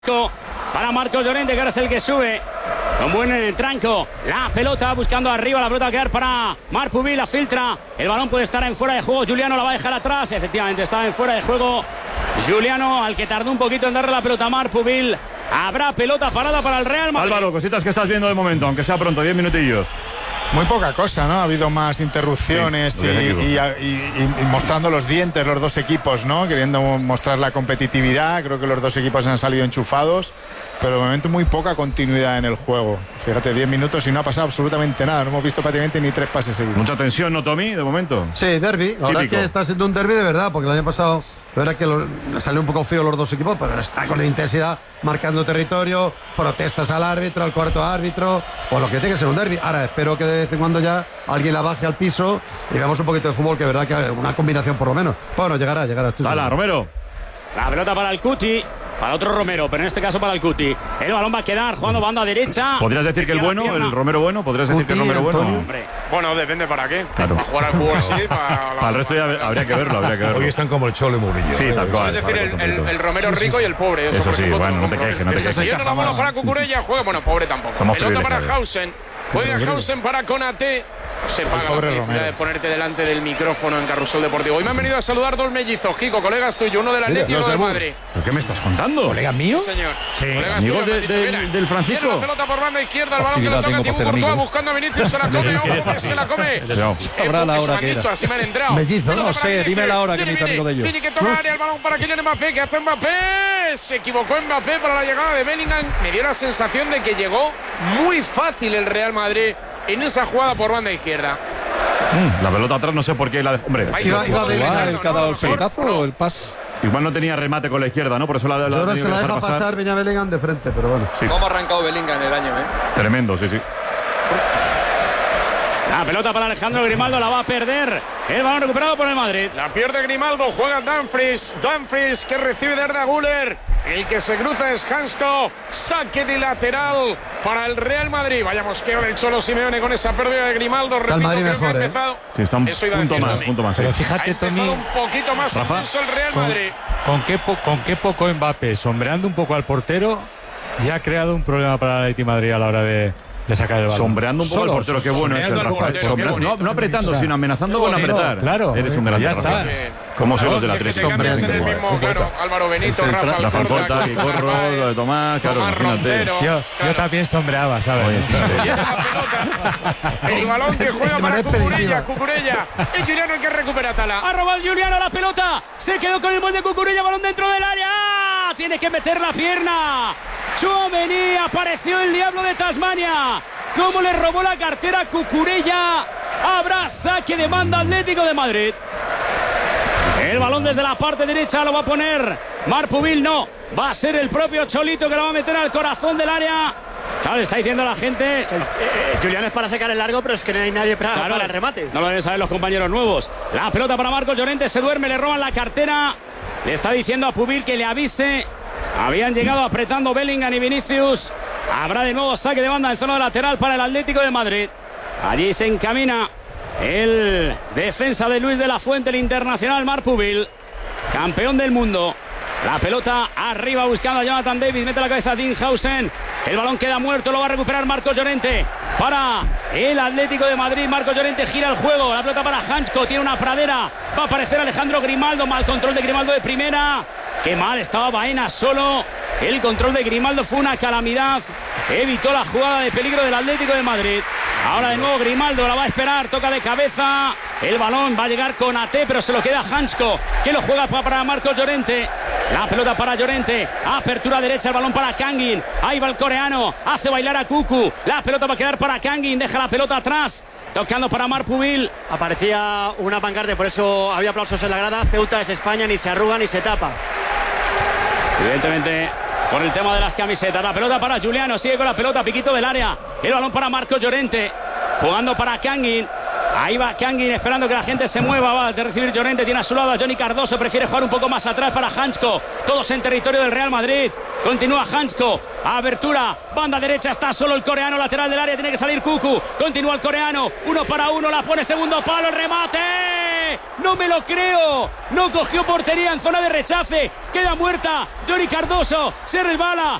Para Marcos Llorente, que ahora es el que sube con buen tranco. La pelota buscando arriba, la pelota va a quedar para Marc Pubil, la filtra. El balón puede estar en fuera de juego. Giuliano la va a dejar atrás. Efectivamente, estaba en fuera de juego Giuliano, al que tardó un poquito en darle la pelota a Marc Pubil. Habrá pelota parada para el Real Madrid. Álvaro, cositas que estás viendo de momento, aunque sea pronto, 10 minutillos. Muy poca cosa, ¿no? Ha habido más interrupciones y mostrando los dientes los dos equipos, ¿no? Queriendo mostrar la competitividad. Creo que los dos equipos han salido enchufados, pero de momento muy poca continuidad en el juego. Fíjate, 10 minutos y no ha pasado absolutamente nada. No hemos visto prácticamente ni 3 pases seguidos. Mucha tensión, ¿no, Tommy, de momento? Sí, derbi. La verdad es que está siendo un derbi de verdad, porque el año pasado la verdad que salió un poco frío los dos equipos, pero está con la intensidad, marcando territorio, protestas al árbitro, al cuarto árbitro, pues lo que tiene que ser un derbi. Ahora espero que de vez en cuando ya alguien la baje al piso y veamos un poquito de fútbol, que es verdad que una combinación por lo menos. Bueno, llegará. Hala, Romero. La pelota para el Cuti. Para otro Romero, pero en este caso para el Cuti. El balón va a quedar jugando banda derecha. ¿Podrías decir que el bueno, el Romero bueno? ¿Podrías decir que el Romero bueno? Hombre. Bueno, depende para qué. Claro. Para jugar al fútbol sí, para el resto ya habría que verlo, Hoy están como el Cholo y Murillo. Sí, tal cual. Es decir, el Romero rico y el pobre. Eso sí, bueno, no te quejes, no te quejes. Yo no la bola para Cucurella, juega, bueno, pobre tampoco. Somos Pelota para Hausen. Juega Hausen para Konate. No se paga la felicidad de ponerte delante del micrófono en Carrusel Deportivo. Hoy me han venido a saludar dos mellizos, Kiko, colegas tuyos, uno del Atleti y uno del Madrid. ¿Pero qué me estás contando? ¿Colega mío? Sí, señor. Sí, amigos del Francisco. Tiene la pelota por banda izquierda, el balón que lo toca Thibaut Courtois buscando a Vinicius, se la come, ojo, se la come. Sabrá la hora que era. Así me han entrado. Mellizo, no sé, dime la hora que me hizo amigo de ellos. Tiene que tocar el balón para Kylian Mbappé, que hace Mbappé. Se equivocó Mbappé para la llegada de Bellingham. Me dio la sensación de que llegó muy fácil el Real Madrid en esa jugada por banda izquierda. La pelota atrás, no sé por qué. Hombre, iba igual el que ha dado el pelotazo o el pase. Igual no tenía remate con la izquierda, ¿no? Por eso ahora se la deja pasar, venía Bellingham de frente, pero bueno. Sí. ¿Cómo ha arrancado Bellingham el año, Tremendo, sí. La pelota para Alejandro Grimaldo, la va a perder. El balón recuperado por el Madrid. La pierde Grimaldo, juega Dumfries. Dumfries que recibe de Arda Güler. El que se cruza es Hansko. Saque de lateral para el Real Madrid. Vaya mosqueo del Cholo Simeone con esa pérdida de Grimaldo. Repito, el Madrid creo mejor, que ha empezado. Sí, está un punto más. Pero fíjate, Ha Tony, empezado un poquito más intenso el Real Madrid. con qué poco Mbappé, sombreando un poco al portero, ya ha creado un problema para el Atleti Madrid a la hora de sacar el balón. Sombreando un poco al portero, qué bueno es el Rafa. No apretando, sino amenazando con apretar. Claro, eres un gran. ya está. Como son los del Atlético. Claro, Álvaro Benito, Rafa Alcorta, y Corro, Tomás, claro, imagínate. Yo también sombreaba, ¿sabes? El balón que juega para Cucurella. Es Giuliano el que recupera Tala. Ha robado Giuliano la pelota. Se quedó con el gol de Cucurella, balón dentro del área. Tiene que meter la pierna. Tchouaméni, apareció el diablo de Tasmania. Cómo le robó la cartera a Cucurella. Habrá saque de banda Atlético de Madrid. El balón desde la parte derecha lo va a poner Marc Pubil, no. Va a ser el propio Cholito que lo va a meter al corazón del área. Claro, está diciendo la gente. Giuliano es para sacar el largo, pero es que no hay nadie para el remate. No lo deben saber los compañeros nuevos. La pelota para Marcos Llorente, se duerme, le roban la cartera. Le está diciendo a Pubil que le avise. Habían llegado apretando Bellingham y Vinicius. Habrá de nuevo saque de banda en zona lateral para el Atlético de Madrid. Allí se encamina el defensa de Luis de la Fuente, el internacional Marc Pubil, campeón del mundo. La pelota arriba buscando a Jonathan David, mete la cabeza a Dean Hausen. El balón queda muerto, lo va a recuperar Marcos Llorente para el Atlético de Madrid. Marcos Llorente gira el juego, la pelota para Hansko, tiene una pradera, va a aparecer Alejandro Grimaldo, mal control de Grimaldo de primera. Qué mal estaba Baena solo. El control de Grimaldo fue una calamidad. Evitó la jugada de peligro del Atlético de Madrid. Ahora de nuevo Grimaldo la va a esperar, toca de cabeza. El balón va a llegar con Ate, pero se lo queda Hansko, que lo juega para Marcos Llorente. La pelota para Llorente, apertura derecha, el balón para Kangin. Ahí va el coreano, hace bailar a Cucu. La pelota va a quedar para Kangin, deja la pelota atrás. Tocando para Marc Pubil. Aparecía una pancarta, por eso había aplausos en la grada. Ceuta es España, ni se arruga ni se tapa. Evidentemente, por el tema de las camisetas. La pelota para Giuliano, sigue con la pelota, piquito del área. El balón para Marcos Llorente, jugando para Kangin. Ahí va Kangin esperando que la gente se mueva. Va a recibir Llorente, tiene a su lado a Johnny Cardoso. Prefiere jugar un poco más atrás para Hansko. Todos en territorio del Real Madrid. Continúa Hansko. Abertura, banda derecha, está solo el coreano, lateral del área. Tiene que salir Cucu. Continúa el coreano. 1 para 1, la pone segundo palo, el remate. No me lo creo. No cogió portería en zona de rechace. Queda muerta. Johnny Cardoso se resbala.